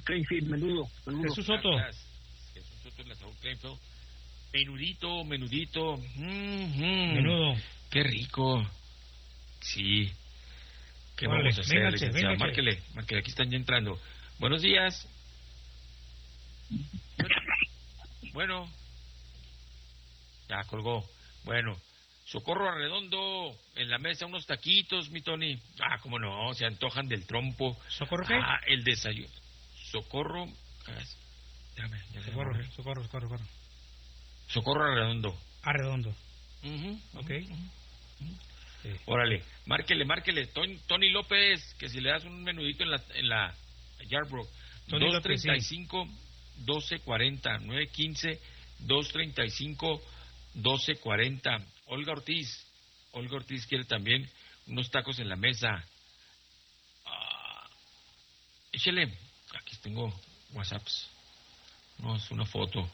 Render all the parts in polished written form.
Kleinfield, menudo. Jesús Soto. Jesús Soto en la Saúl Kleinfield. Menudito. Menudo. Qué rico. Sí. ¿Qué Órale, vamos a hacer, véngase, licenciado? véngase. Márquele, aquí están ya entrando. Buenos días. Bueno. Ya colgó. Bueno. Socorro Arredondo, en la mesa unos taquitos, mi Tony. Cómo no, se antojan del trompo. ¿Socorro qué? El desayuno. Socorro. Déjame, Socorro. Socorro Arredondo. Arredondo. Ok. Sí. Órale, márquele. Tony López, que si le das un menudito en la Yarbrough. 235 1240 915 235 1240. Olga Ortiz quiere también unos tacos en la mesa. Échale, aquí tengo WhatsApps. No, es una foto.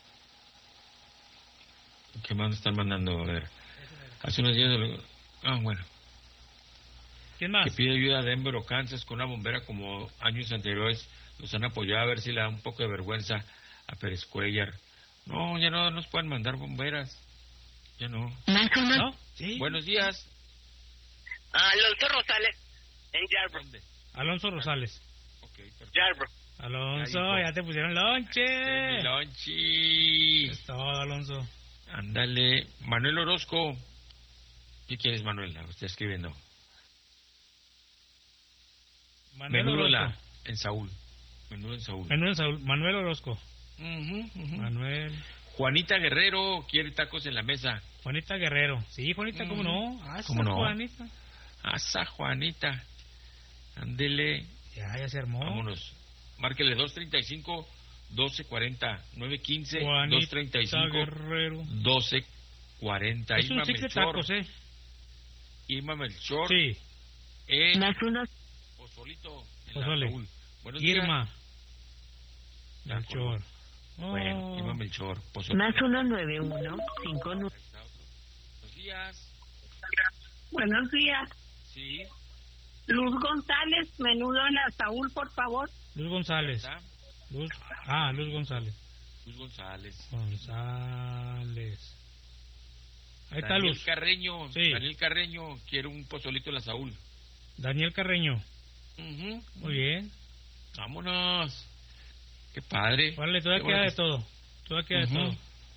¿Qué más están mandando? A ver. Hace unos días... bueno. ¿Quién más? Que pide ayuda a Denver o Kansas con una bombera como años anteriores. Los han apoyado a ver si le da un poco de vergüenza a Pérez Cuellar. No, ya no nos pueden mandar bomberas. Ya no. ¿No? ¿Sí? Buenos días. Alonso Rosales, en Yarbrough. ¿Dónde? Alonso Rosales. Ok, perfecto. Yarbrough. Alonso, Ya ya te pusieron lonche. Lonchi. Es todo, Alonso. Ándale. Manuel Orozco. ¿Qué quieres, Manuel? Usted escribiendo. Menudo en Saúl. Manuel Orozco. Manuel. Juanita Guerrero quiere tacos en la mesa. Juanita Guerrero. Sí, Juanita, ¿cómo no? ¿Cómo no? Juanita. Juanita. Ándele. Ya se armó. Vámonos. Márquele 235 1240 915 Juanita 235 Guerrero. 1240. Es un six de tacos, Irma Melchor. Sí. Pozolito. Pozole. Buenos Irma. días. Melchor. Bueno, Irma Melchor. Pozole. Más 19159. Buenos días. Buenos días. Sí. Luz González, menudo en la Saúl, por favor. Luz González. ¿Está? Luz González. Luz González. Ahí está Daniel Luz. Carreño. Sí. Daniel Carreño quiere un pozolito en la Saúl. Daniel Carreño. Muy bien. Vámonos. Qué padre. Vale, todavía queda de todo. Todavía queda de todo.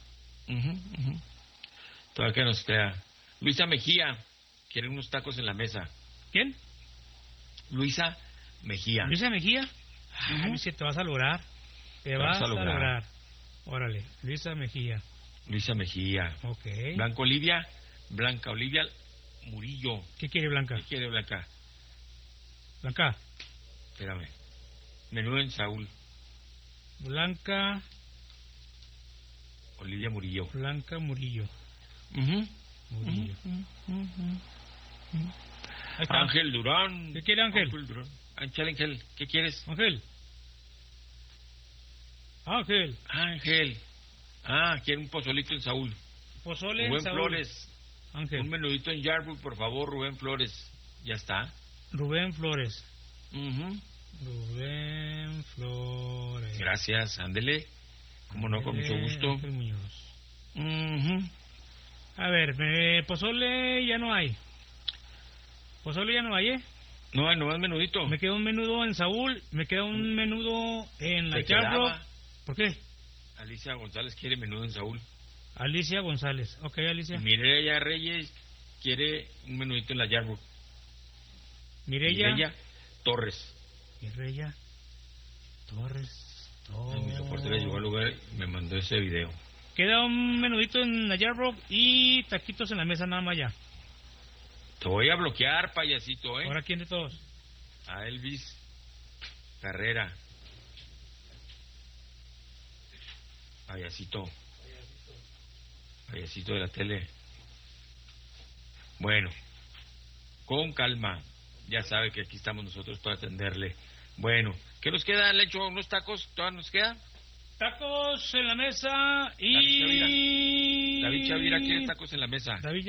Todavía que nos queda. Luisa Mejía quiere unos tacos en la mesa. ¿Quién? Luisa Mejía. ¿Luisa Mejía? Luisa, te vas a lograr. Te vas a lograr. Órale, Luisa Mejía. Ok. Blanca Olivia Murillo. ¿Qué quiere Blanca? ¿Qué quiere Blanca? Blanca. Espérame. Menú en Saúl. Blanca Murillo. Murillo. Ahí está. Ángel Durán. ¿Qué quiere Ángel? Ángel, ¿qué quieres? Ángel. Quiere un pozolito en Saúl. Pozole Rubén en Saúl. Flores. Ángel. Un menudito en Yarbrough, por favor, Rubén Flores. Ya está. Rubén Flores. Rubén Flores. Gracias, ándele. Como no, con mucho gusto. A ver, pozole ya no hay. No hay nomás menudito. Me queda un menudo en Saúl, me queda un menudo en la Yarbrough. ¿Por qué? Alicia González quiere menudo en Saúl. Alicia González. Ok, Alicia. Mireya Reyes quiere un menudito en la Yarbrough. Mireya Torres. Mi reportera llegó al lugar y me mandó ese video. Queda un menudito en la Yarbrough y taquitos en la mesa nada más ya. Te voy a bloquear, payasito, ¿Ahora quién de todos? A Elvis Carrera. Payasito de la tele. Bueno, con calma. Ya sabe que aquí estamos nosotros para atenderle. Bueno, ¿qué nos queda? ¿Le echo unos tacos? ¿Todavía nos queda? Tacos en la mesa y... David Chavira quiere tacos en la mesa. David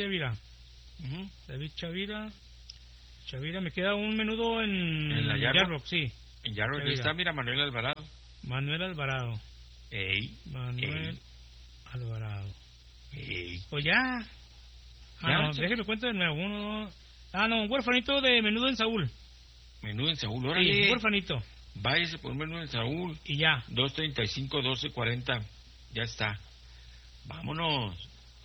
Chavira, me queda un menudo en la Yarbrough, sí. En Yarbrough está, mira, Manuel Alvarado. Manuel Alvarado. Ey. Manuel Alvarado. Ey. Pues ya. No, déjeme cuento de nuevo. Un huerfanito de menudo en Saúl. Menudo en Saúl, órale. Sí, un huerfanito. Váyase por un menudo en Saúl. Y ya. 235-1240. Ya está. Vámonos.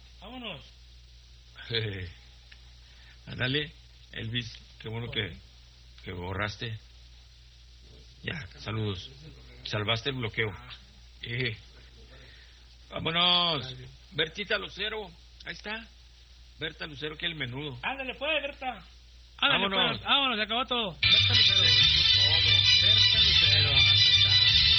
Ándale, Elvis. Qué bueno que borraste. Ya, saludos. Salvaste el bloqueo. Vámonos. Bertita Lucero. Ahí está. Berta Lucero, que el menudo. Ándale, pues, Berta. Vámonos. Pues. Vámonos, se acabó todo. Berta Lucero. Berta Lucero. Aquí está.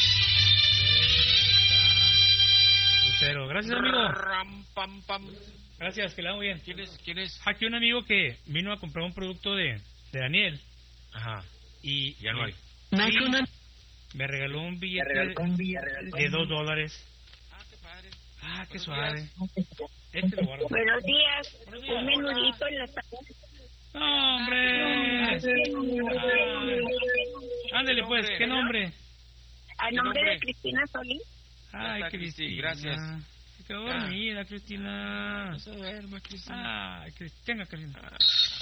Berta Lucero. Gracias, amigo. Ram, pam, pam. Gracias, que le hago bien. ¿Quién es? Aquí un amigo que vino a comprar un producto de Daniel. Ajá. Y ya no hay. Me regaló un billete de $2. Qué padre. Qué suave. Este lo guardo. Buenos días. Un menudito en la tarde. ¡No, hombre! Ándale, pues, ¿qué nombre? A nombre de Cristina Solís. Ay, Cristina. Gracias. Se quedó dormida, Cristina. No se duerma, Cristina. Ay, Cristina. Bueno,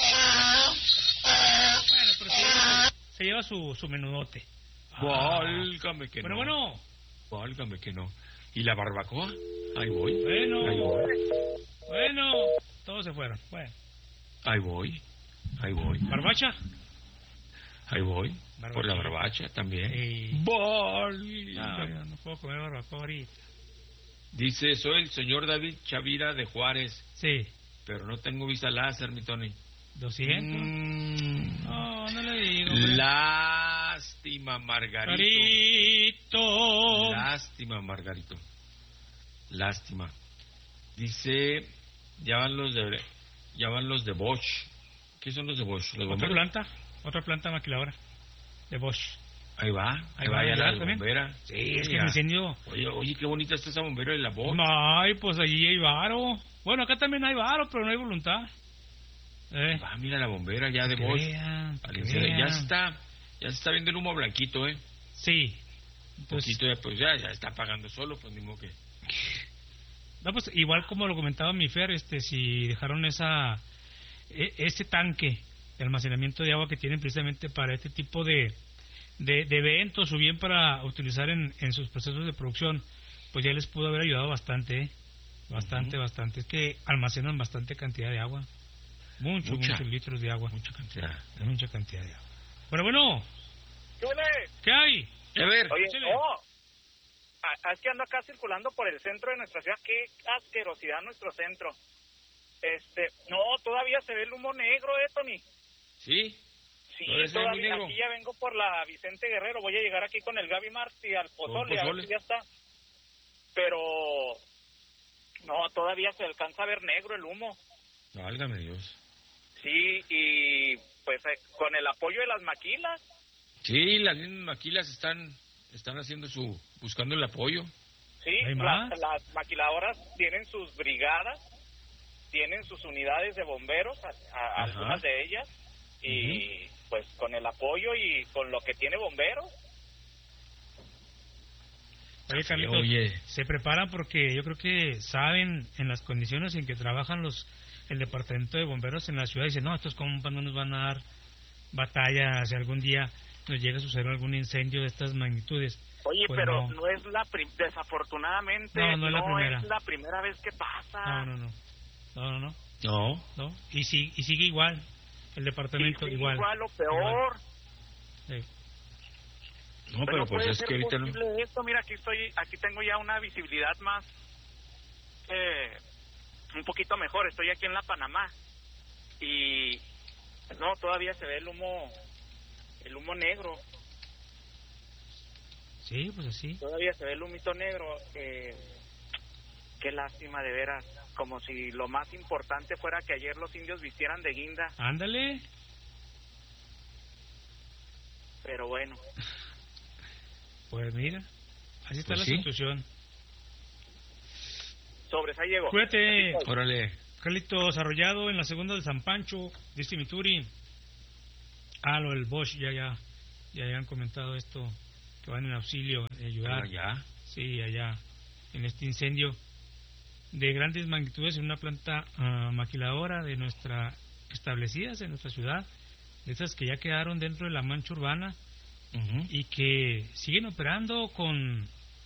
pero se lleva su menudote. Válgame que pero no. Bueno. Válgame que no. ¿Y la barbacoa? Ahí voy. Bueno, todos se fueron. Bueno. Ahí voy. ¿Barbacha? Ahí voy. Barbacha. Por la barbacha también. No puedo comer barbacoa ahorita. Dice, soy el señor David Chavira de Juárez. Sí. Pero no tengo visa láser, mi Tony. 200. No le digo. Lástima, Margarito. Lástima. Dice, ya van los de Bosch. ¿Qué son los de Bosch? ¿Los bomberos? Otra planta maquiladora de Bosch. Ahí va ya la bombera. Sí, es que me encendió. Oye, qué bonita está esa bombera de la Bosch. Ay, pues allí hay varo. Bueno, acá también hay varo, pero no hay voluntad. Mira la bombera ya de Bosch. Ya se está viendo el humo blanquito, Sí. Entonces, poquito pues ya está apagando solo, pues ni modo que. No, pues igual como lo comentaba mi Fer, si dejaron ese tanque de almacenamiento de agua que tienen precisamente para este tipo de eventos o bien para utilizar en sus procesos de producción, pues ya les pudo haber ayudado bastante, bastante. Es que almacenan bastante cantidad de agua, muchos litros de agua, mucha cantidad de agua. Bueno. ¿Qué hay? A ver. Oye, es que ando acá circulando por el centro de nuestra ciudad. Qué asquerosidad nuestro centro. Todavía se ve el humo negro, Tony. ¿Sí? Sí, todavía. Aquí ya vengo por la Vicente Guerrero. Voy a llegar aquí con el Gaby Martí al pozole. A ver si ya está. Pero no, todavía se alcanza a ver negro el humo. Válgame Dios. Sí, y pues con el apoyo de las maquilas. Sí, las mismas maquilas están buscando el apoyo. Sí, las maquiladoras tienen sus brigadas, tienen sus unidades de bomberos, algunas de ellas, y pues con el apoyo y con lo que tiene bomberos. Oye, Carlitos, se preparan porque yo creo que saben en las condiciones en que trabajan el departamento de bomberos en la ciudad. Dicen, no, estos compas no nos van a dar batalla si algún día nos llega a suceder algún incendio de estas magnitudes. Oye, pues pero no es desafortunadamente no es la primera vez que pasa. No. Y sigue igual el departamento, igual o peor. Sí. No, pero pues es que ahorita no. Esto, mira, aquí tengo ya una visibilidad más un poquito mejor. Estoy aquí en la Panamá y no, todavía se ve el humo negro. Sí, pues así. Todavía se ve el humito negro. Qué lástima, de veras. Como si lo más importante fuera que ayer los indios vistieran de guinda. Ándale. Pero bueno. Pues mira, así está la situación. Sobres, ahí llegó. Cuídate. Órale. Carlitos Arrollado en la segunda de San Pancho, dice Mituri. Lo del Bosch, ya han comentado esto, que van en auxilio, en ayudar. Allá. Sí, allá, en este incendio de grandes magnitudes en una planta maquiladora de establecidas en nuestra ciudad, de esas que ya quedaron dentro de la mancha urbana y que siguen operando con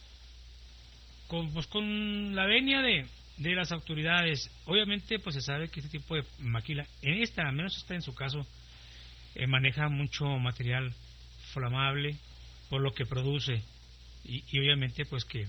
la venia de las autoridades. Obviamente pues se sabe que este tipo de maquila, al menos está en su caso, maneja mucho material flamable por lo que produce y obviamente pues que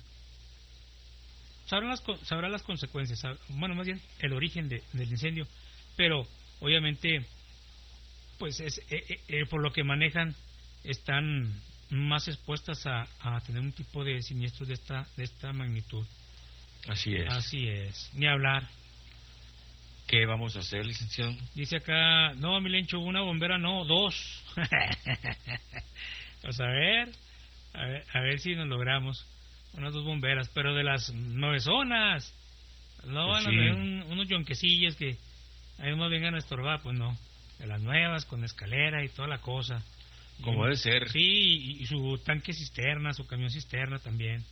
sabrá las consecuencias, bueno, más bien el origen del incendio, pero obviamente pues por lo que manejan están más expuestas a tener un tipo de siniestros de esta magnitud. Así es. Ni hablar. ¿Qué vamos a hacer, licenciado? Dice acá, no, Milencho, una bombera no, 2. Pues a ver si nos logramos unas 2 bomberas, pero de las 9 zonas. No Pues van a tener unos yonquecillos que ahí no vengan a estorbar, pues no. De las nuevas, con escalera y toda la cosa. Como debe ser. Sí, y su tanque cisterna, su camión cisterna también.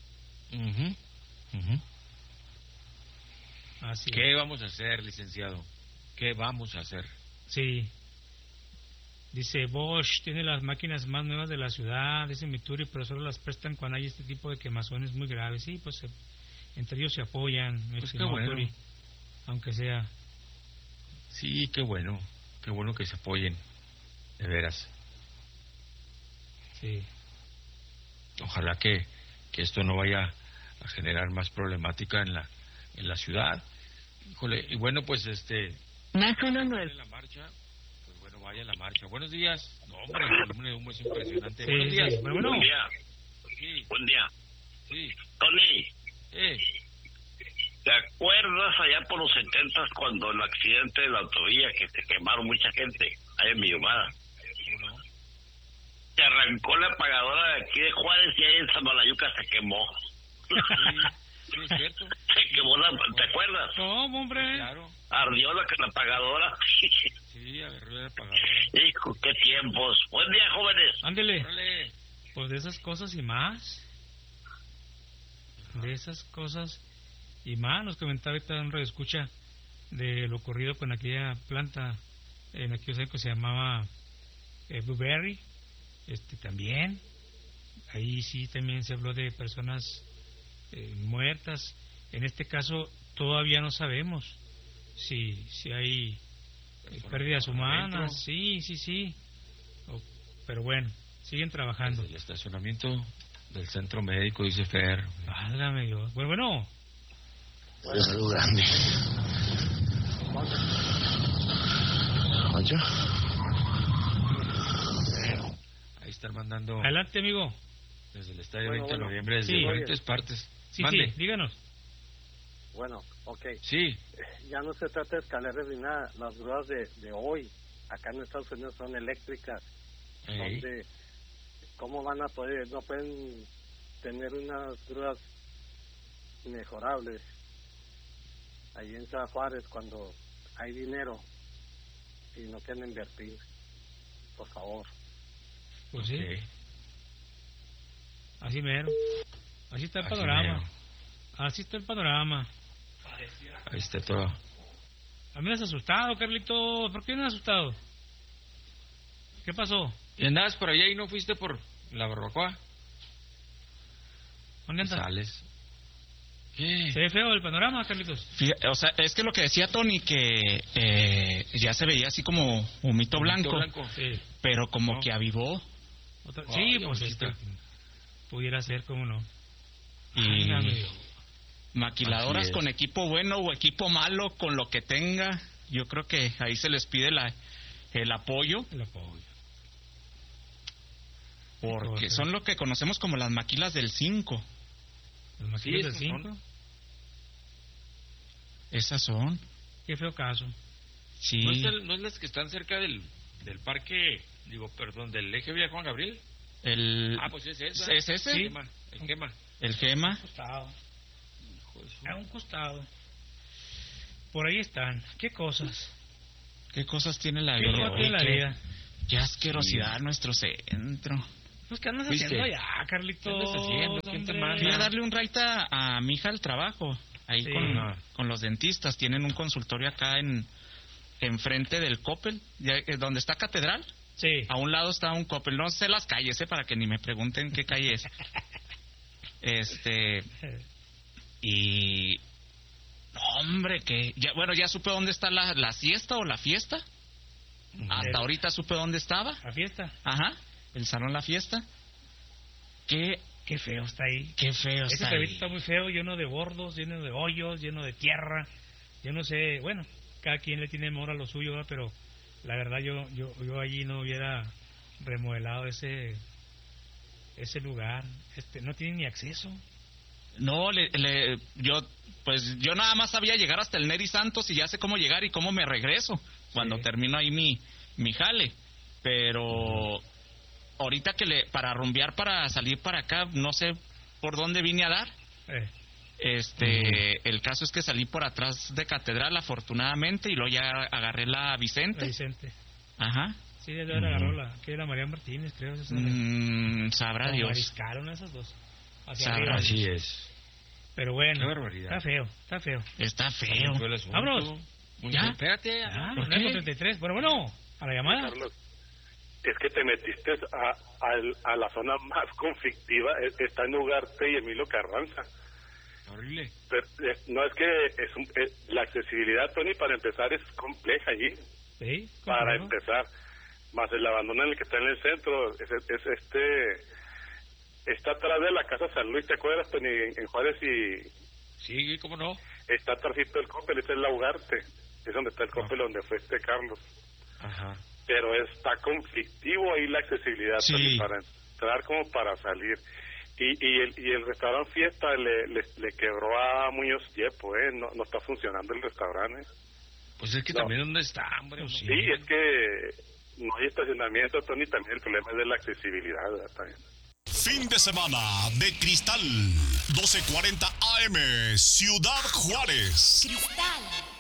Así ¿Qué vamos a hacer, licenciado? ¿Qué vamos a hacer? Sí. Dice, Bosch tiene las máquinas más nuevas de la ciudad, dice Mituri, pero solo las prestan cuando hay este tipo de quemazones muy graves. Sí, pues entre ellos se apoyan, pues qué bueno. Mituri, aunque sea. Sí, qué bueno que se apoyen, de veras. Sí. Ojalá que esto no vaya a generar más problemática en la ciudad. Híjole, y bueno, pues Más uno no es. la marcha, pues bueno, vaya a la marcha. Buenos días. No, hombre, el volumen de humo es impresionante. Sí, Buenos días. sí. Bueno. Buen día. Sí, Buen día. sí. Tony, ¿te acuerdas allá por los 70 cuando el accidente de la autovía que se quemaron mucha gente allá en Millomada? ¿Cómo no? Se arrancó la apagadora de aquí de Juárez y ahí en Samalayuca se quemó. Sí, es cierto. Se quemó ¿te acuerdas? No, hombre. Claro. Ardió la apagadora. Sí, agarró la apagadora. Hijo, qué tiempos. Buen día, jóvenes. Ándele. Órale. Pues de esas cosas y más. De esas cosas y más. Nos comentaba ahorita un radioescucha de lo ocurrido con aquella planta en aquello que se llamaba Blueberry. También. Ahí sí también se habló de personas muertas. En este caso todavía no sabemos si hay pérdidas humanas. Sí. Pero bueno, siguen trabajando. El estacionamiento del centro médico, dice Fer. Válgame Dios. Bueno. Una salud grande. ¿Ocho? Ahí están mandando Adelante, amigo. desde el estadio 20 de noviembre, desde Sí. diferentes partes. Sí, Mande. sí, díganos. Bueno, ok. Sí, Ya no se trata de escaleras ni nada. Las grúas de hoy, acá en Estados Unidos, son eléctricas. Ey. Donde, ¿cómo van a poder? No pueden tener unas grúas mejorables. Ahí en San Juárez, cuando hay dinero y no quieren invertir, por favor. Pues sí, ok. así mero. Así está el Así panorama. mero. Así está el panorama. Ahí está todo. A mí me has asustado, Carlitos. ¿Por qué me has asustado? ¿Qué pasó? ¿Y andabas por allá y no fuiste por la barbacoa? ¿Dónde andas? Sales. ¿Qué? ¿Se ve feo el panorama, Carlitos? O sea, es que lo que decía Tony, que ya se veía así como humito blanco, Sí. pero como No. que avivó. Sí, Ay, pues ahorita. pudiera ser, cómo no. Y Válgame Dios. maquiladoras Así es. con equipo bueno o equipo malo, con lo que tenga, yo creo que ahí se les pide el apoyo, El apoyo. porque Cosa. son lo que conocemos como las maquilas del 5. Los maquilas del esos son. 5. Esas son. Qué feo caso. Sí. ¿No es las que están cerca del parque, del eje vía Juan Gabriel? Pues es esa. ¿Es ese? El quema. El Gema. Costado. Hijo de su- A un costado. Por ahí están. ¿Qué cosas? ¿Qué cosas tiene la ¿Qué vida? cosas tiene la vida? Qué asquerosidad nuestro centro. Pues, ¿qué andas haciendo ya, Carlitos? ¿Qué andas haciendo? ¿Quién te manda? Fui a darle un ride a mi hija al trabajo, ahí Sí. con los dentistas. Tienen un consultorio acá enfrente del Coppel, donde está Catedral. Sí. A un lado está un Coppel. No sé las calles, para que ni me pregunten qué calle es. Y... Hombre, que... ya supe dónde está la siesta o la fiesta. Hasta ahorita supe dónde estaba. ¿La fiesta? Ajá, el salón La Fiesta. Qué feo está ahí. Qué feo Ese está ahí. trevito está muy feo, lleno de gordos, lleno de hoyos, lleno de tierra. Yo no sé, bueno, cada quien le tiene amor a lo suyo, ¿verdad? Pero la verdad yo allí no hubiera remodelado ese lugar. No tiene ni acceso. No, yo nada más sabía llegar hasta el Neri Santos y ya sé cómo llegar y cómo me regreso cuando termino ahí mi jale. Pero ahorita para rumbear, para salir para acá, no sé por dónde vine a dar. El caso es que salí por atrás de Catedral, afortunadamente, y luego ya agarré la Vicente. Ajá. Sí, ya agarró la María Martínez, creo. Sabrá Dios. Mariscal, una de esas dos. Así es. Pero bueno, qué barbaridad. Está feo. Vámonos. Ya. Espérate. ¿Por qué? 33. Bueno, a la llamada. Carlos, es que te metiste a la zona más conflictiva. Está en Ugarte y Emilio Carranza. Horrible. Pero, no, es que la accesibilidad, Tony, para empezar es compleja allí. Sí. Para empezar. Más el abandono en el que está en el centro, está atrás de la Casa San Luis, ¿te acuerdas, Tony? En Juárez y... Sí, ¿cómo no? Está atrásito del Coppel, ese es la Ugarte. Es donde está el Coppel, donde fue Carlos. Ajá. Pero está conflictivo ahí la accesibilidad, sí. Tony, para entrar como para salir. Y el restaurante Fiesta le quebró a Muñoz Yepo, no está funcionando el restaurante. Pues es que también ¿dónde está, hombre? Sí, es que no hay estacionamiento, Tony, también el problema es de la accesibilidad, ¿verdad? También. Fin de semana de Cristal, 12:40 AM, Ciudad Juárez. Cristal.